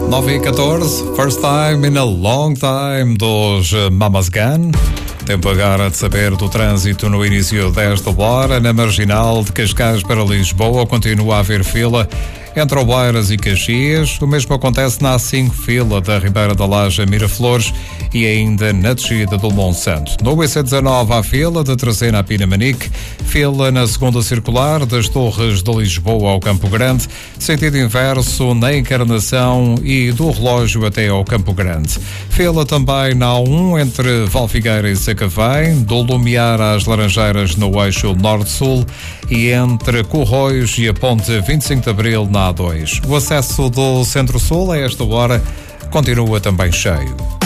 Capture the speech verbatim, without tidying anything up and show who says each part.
Speaker 1: nove e catorze, First Time in a Long Time dos Mamas Gun. Tempo agora de saber do trânsito no início desta hora. Na Marginal de Cascais para Lisboa continua a haver fila entre Oeiras e Caxias. O mesmo acontece na A cinco, fila da Ribeira da Laje a Miraflores e ainda na descida do Monsanto. No I C dezanove há fila de Trasena a Pinamanique, fila na segunda circular das Torres de Lisboa ao Campo Grande, sentido inverso na Encarnação e do Relógio até ao Campo Grande. Fila também na A um entre Valfigueira e Sacavém, do Lumiar às Laranjeiras no eixo Norte-Sul e entre Corroios e a Ponte vinte e cinco de Abril na A dois. O acesso do Centro-Sul a esta hora continua também cheio.